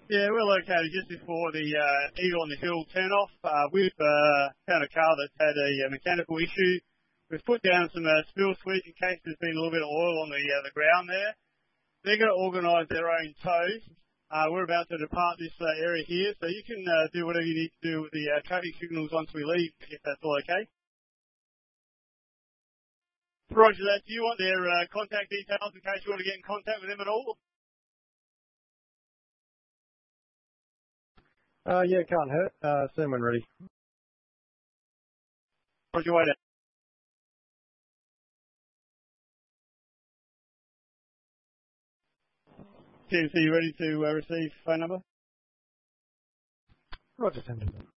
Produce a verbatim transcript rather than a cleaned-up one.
Yeah, we're located just before the uh, Eagle on the Hill turn-off. Uh, we've uh, found a car that's had a, a mechanical issue. We've put down some uh, spill switch in case there's been a little bit of oil on the uh, the ground there. They're going to organise their own tows. Uh, we're about to depart this uh, area here, so you can uh, do whatever you need to do with the uh, traffic signals once we leave, if that's all okay. Roger that. Do you want their uh, contact details in case you want to get in contact with them at all? Uh, yeah, can't hurt. Uh, soon when ready. Roger, wait out. Tim, so you ready to uh, receive phone number? Roger, send it.